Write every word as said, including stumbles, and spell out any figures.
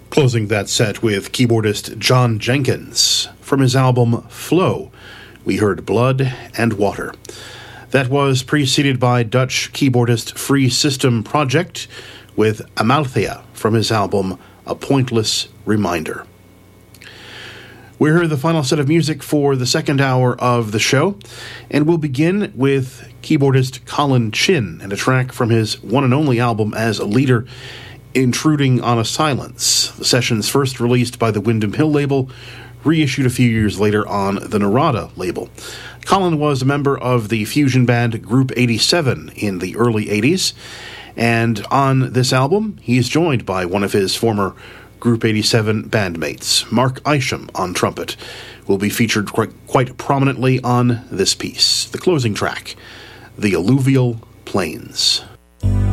Closing that set with keyboardist John Jenkins. From his album Flow, we heard Blood and Water. That was preceded by Dutch keyboardist Free System Project with Amalthea from his album A Pointless Reminder. We heard the final set of music for the second hour of the show, and we'll begin with keyboardist Colin Chin and a track from his one and only album as a leader, Intruding on a Silence. The sessions first released by the Windham Hill label, reissued a few years later on the Narada label. Colin was a member of the fusion band Group eighty-seven in the early eighties, and on this album, he's joined by one of his former Group eighty-seven bandmates, Mark Isham on trumpet, will be featured quite, quite prominently on this piece, the closing track, The Alluvial Plains.